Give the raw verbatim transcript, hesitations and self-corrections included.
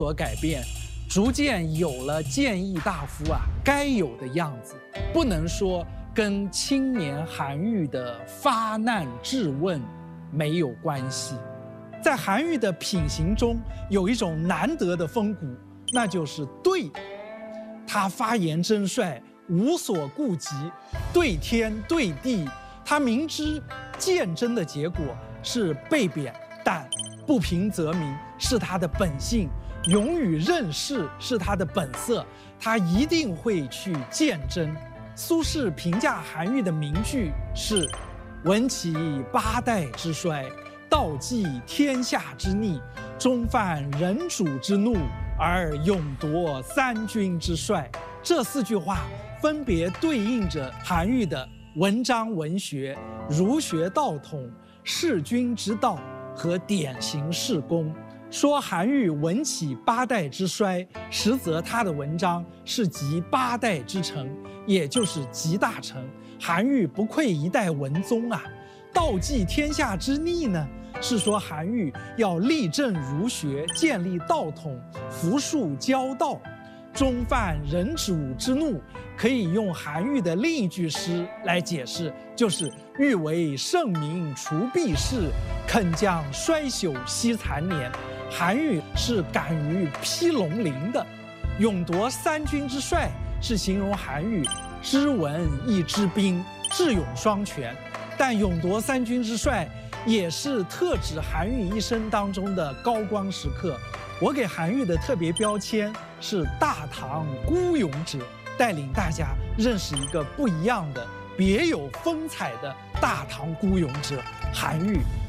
所改变，逐渐有了谏议大夫啊该有的样子，不能说跟青年韩愈的发难质问没有关系。在韩愈的品行中，有一种难得的风骨，那就是对。他发言真率，无所顾忌，对天对地。他明知谏争的结果是被贬，但不平则鸣是他的本性，勇于任事是他的本色，他一定会去谏争。苏轼评价韩愈的名句是：“闻其八代之衰，道济天下之逆，终犯人主之怒，而勇夺三军之帅。”这四句话分别对应着韩愈的文章文学、儒学道统、弑君之道和典型事功。说韩愈闻起八代之衰，实则他的文章是集八代之成，也就是集大成。韩愈不愧一代文宗啊！道济天下之逆呢，是说韩愈要立正儒学，建立道统，服庶教道，终犯人主之怒。可以用韩愈的另一句诗来解释，就是“欲为圣明除弊事，肯将衰朽惜残年”。韩愈是敢于披龙鳞的，勇夺三军之帅是形容韩愈知文亦知兵，智勇双全。但勇夺三军之帅也是特指韩愈一生当中的高光时刻。我给韩愈的特别标签是大唐孤勇者，带领大家认识一个不一样的、别有风采的大唐孤勇者韩愈。